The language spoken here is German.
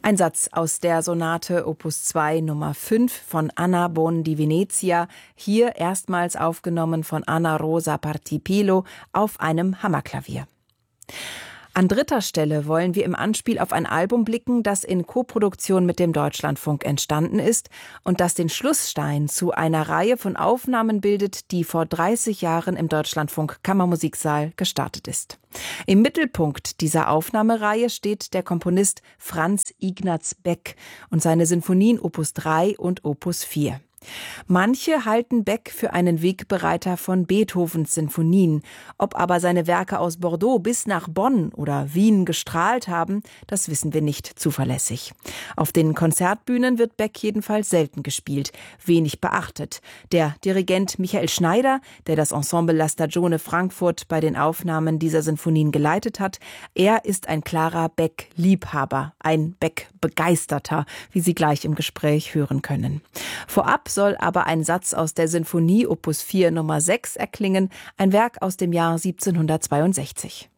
Ein Satz aus der Sonate Opus 2 Nummer 5 von Anna Bon di Venezia, hier erstmals aufgenommen von Anna Rosa Partipilo auf einem Hammerklavier. An dritter Stelle wollen wir im Anspiel auf ein Album blicken, das in Koproduktion mit dem Deutschlandfunk entstanden ist und das den Schlussstein zu einer Reihe von Aufnahmen bildet, die vor 30 Jahren im Deutschlandfunk Kammermusiksaal gestartet ist. Im Mittelpunkt dieser Aufnahmereihe steht der Komponist Franz Ignaz Beck und seine Sinfonien Opus 3 und Opus 4. Manche halten Beck für einen Wegbereiter von Beethovens Sinfonien. Ob aber seine Werke aus Bordeaux bis nach Bonn oder Wien gestrahlt haben, das wissen wir nicht zuverlässig. Auf den Konzertbühnen wird Beck jedenfalls selten gespielt, wenig beachtet. Der Dirigent Michael Schneider, der das Ensemble La Stagione Frankfurt bei den Aufnahmen dieser Sinfonien geleitet hat, er ist ein klarer Beck-Liebhaber, ein Beck-Begeisterter, wie Sie gleich im Gespräch hören können. Vorab soll aber ein Satz aus der Sinfonie Opus 4 Nummer 6 erklingen, ein Werk aus dem Jahr 1762.